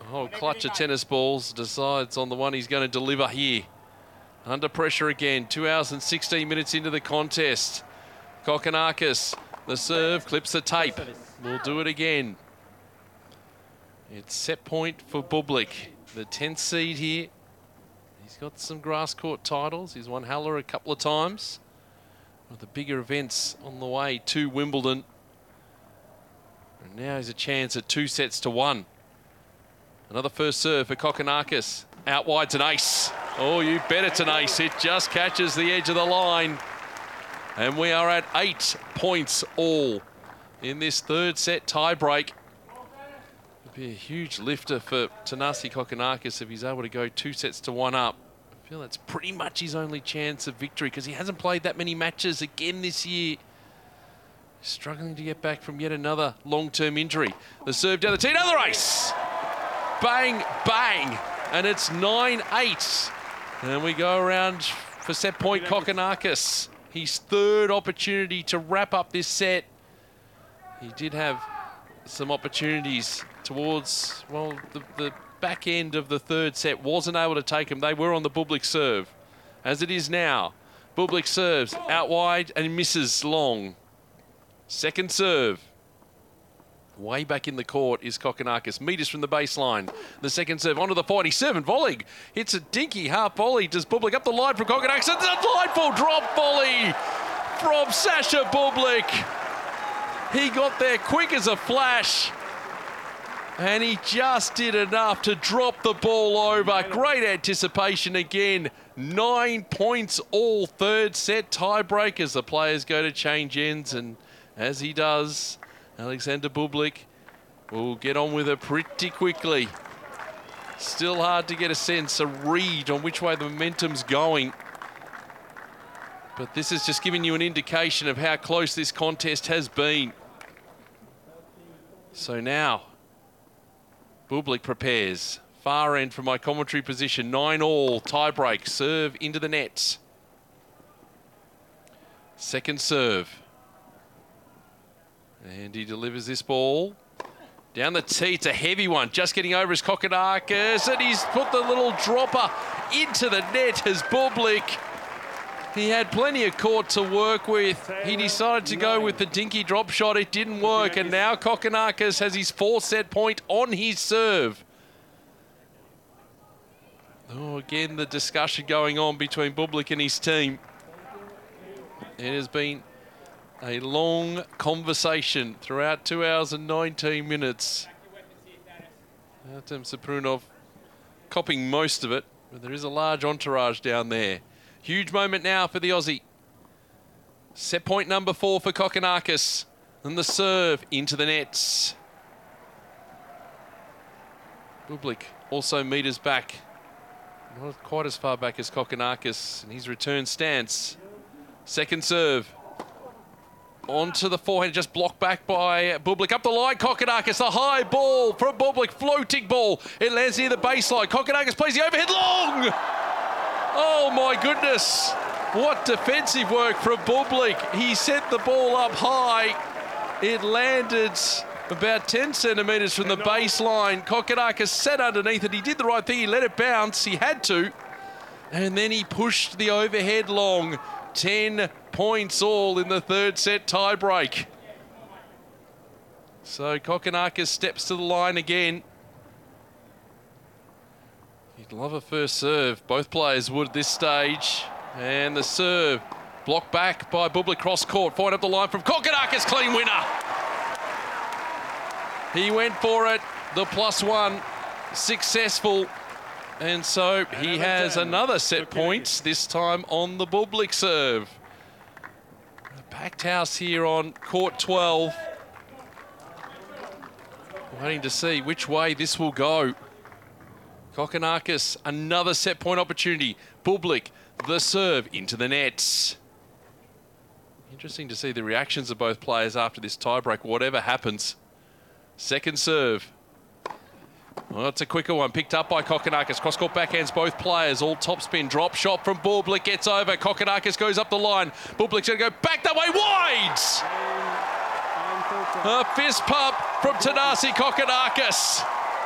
Oh, clutch of tennis balls, decides on the one he's going to deliver here. Under pressure again, 2 hours and 16 minutes into the contest. Kokkinakis, the serve, clips the tape. We'll do it again. It's set point for Bublik, the 10th seed here. He's got some grass court titles. He's won Haller a couple of times. One of the bigger events on the way to Wimbledon. And now he's a chance at 2-1. Another first serve for Kokkinakis. Out wide's an ace. Oh, you bet it's an ace. It just catches the edge of the line. And we are at 8 points all in this third set tie-break. It'd be a huge lifter for Thanasi Kokkinakis if he's able to go 2-1 up. I feel that's pretty much his only chance of victory because he hasn't played that many matches again this year. Struggling to get back from yet another long-term injury. The serve down the tee, another ace! Bang, bang, and it's 9-8. And we go around for set point Kokkinakis. His third opportunity to wrap up this set. He did have some opportunities towards, well, the back end of the third set. Wasn't able to take them. They were on the Bublik serve. As it is now, Bublik serves out wide and misses long. Second serve. Way back in the court is Kokkinakis. Meters from the baseline. The second serve onto the 47. Volley. Hits a dinky half volley. Does Bublik up the line from Kokkinakis? It's a delightful drop volley from Sasha Bublik. He got there quick as a flash. And he just did enough to drop the ball over. Great anticipation again. 9 points all third set tiebreak as the players go to change ends. And as he does, Alexander Bublik will get on with it pretty quickly. Still hard to get a sense, a read on which way the momentum's going. But this is just giving you an indication of how close this contest has been. So now, Bublik prepares. Far end from my commentary position, 9-all, tie-break, serve into the net. Second serve. And he delivers this ball. Down the tee, it's a heavy one. Just getting over his Kokkinakis, and he's put the little dropper into the net as Bublik. He had plenty of court to work with. He decided to go with the dinky drop shot. It didn't work, and now Kokkinakis has his 4-set point on his serve. Oh, again, the discussion going on between Bublik and his team. It has been a long conversation throughout 2 hours and 19 minutes. Artem Saprunov copying most of it, but there is a large entourage down there. Huge moment now for the Aussie. Set point number 4 for Kokkinakis. And the serve into the nets. Bublik also meters back. Not quite as far back as Kokkinakis in his return stance. Second serve. Onto the forehand, just blocked back by Bublik. Up the line, Kokkinakis, the high ball from Bublik, floating ball. It lands near the baseline. Kokkinakis plays the overhead long. Oh my goodness. What defensive work from Bublik. He sent the ball up high. It landed about 10 centimetres from the baseline. Kokkinakis sat underneath it. He did the right thing. He let it bounce. He had to. And then he pushed the overhead long. 10 points all in the third set tie-break. So Kokkinakis steps to the line again. He'd love a first serve. Both players would at this stage. And the serve blocked back by Bublik cross court. Forward up the line from Kokkinakis, clean winner. He went for it. The +1 successful. And so he has another set point, this time on the Bublik serve. A packed house here on court 12. Waiting to see which way this will go. Kokkinakis, another set point opportunity. Bublik, the serve into the nets. Interesting to see the reactions of both players after this tiebreak, whatever happens. Second serve. Well, it's a quicker one, picked up by Kokkinakis. Cross-court backhands both players. All topspin, drop shot from Bublik, gets over. Kokkinakis goes up the line. Bublik's going to go back that way, wide! A fist pump from Thanasi Kokkinakis.